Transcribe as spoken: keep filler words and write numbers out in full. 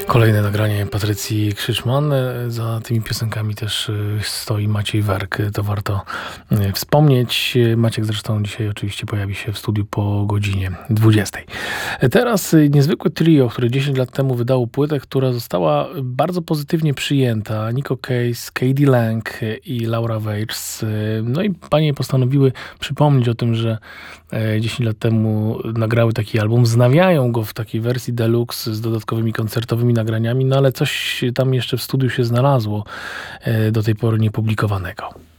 Kolejne nagranie Patrycji Krzyczman. Za tymi piosenkami też stoi Maciej Werk. To warto wspomnieć. Maciek zresztą dzisiaj oczywiście pojawi się w studiu po godzinie dwudziestej. Teraz niezwykłe trio, które dziesięć lat temu wydało płytę, która została bardzo pozytywnie przyjęta. Nico Case, K D Lang i Laura Weirs. No i panie postanowiły przypomnieć o tym, że dziesięć lat temu nagrały taki album. Wznawiają go w takiej wersji deluxe z dodatkowymi koncertowymi nagraniami, no ale coś tam jeszcze w studiu się znalazło do tej pory niepublikowanego.